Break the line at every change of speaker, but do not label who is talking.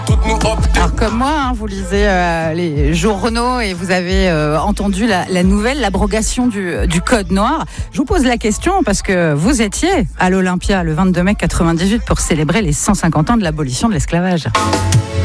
Alors comme moi, vous lisez les journaux et vous avez entendu la nouvelle, l'abrogation du code noir. Je vous pose la question parce que vous étiez à l'Olympia le 22 mai 98 pour célébrer les 150 ans de l'abolition de l'esclavage.